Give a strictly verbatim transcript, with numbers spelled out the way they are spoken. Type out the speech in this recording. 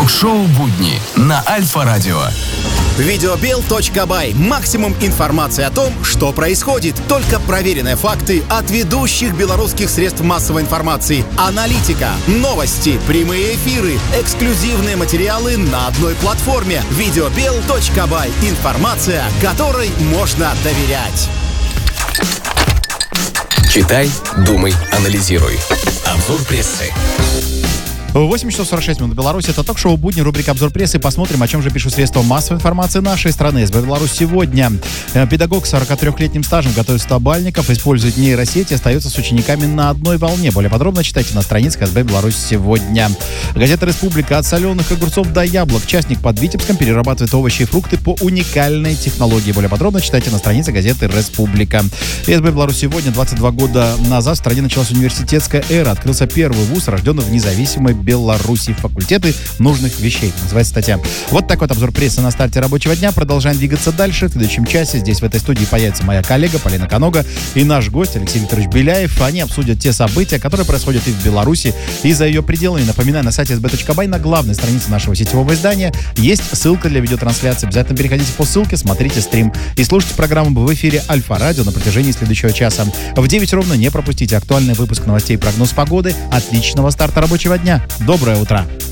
Ток-шоу «Будни» на Альфа-радио. Видеобел точка бай. Максимум информации о том, что происходит. Только проверенные факты от ведущих белорусских средств массовой информации. Аналитика, новости, прямые эфиры, эксклюзивные материалы на одной платформе. Видеобел точка бай. Информация, которой можно доверять. Читай, думай, анализируй. Обзор прессы. восемь часов сорок шесть минут в Беларуси. Это ток-шоу «Будни», рубрика «Обзор прессы». Посмотрим, о чем же пишут средства массовой информации нашей страны. СБ «Беларусь» сегодня. Педагог с сорокатрёхлетним стажем готовит стабальников, использует нейросети, остается с учениками на одной волне. Более подробно читайте на страницах СБ «Беларусь» сегодня. Газета «Республика». От соленых огурцов до яблок. Частник под Витебском перерабатывает овощи и фрукты по уникальной технологии. Более подробно читайте на странице газеты «Республика». СБ «Беларусь» сегодня. двадцать два года назад в стране началась университетская эра. Открылся первый вуз, рожденный в независимой Беларуси. Факультеты нужных вещей. Называется статья. Вот такой вот обзор прессы на старте рабочего дня. Продолжаем двигаться дальше. В следующем часе здесь в этой студии появится моя коллега Полина Конога и наш гость Алексей Викторович Беляев. Они обсудят те события, которые происходят и в Беларуси, и за ее пределами. Напоминаю, на сайте эс бэ точка бай на главной странице нашего сетевого издания есть ссылка для видеотрансляции. Обязательно переходите по ссылке, смотрите стрим и слушайте программу в эфире Альфа-радио на протяжении следующего часа. В девять ровно не пропустите актуальный выпуск новостей и прогноз погоды. Отличного старта рабочего дня. Доброе утро.